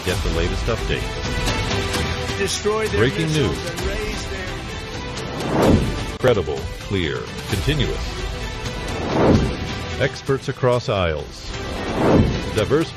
get the latest updates. Destroy their Breaking missiles news. and raise their... Credible, clear, continuous. Experts across aisles. Diverse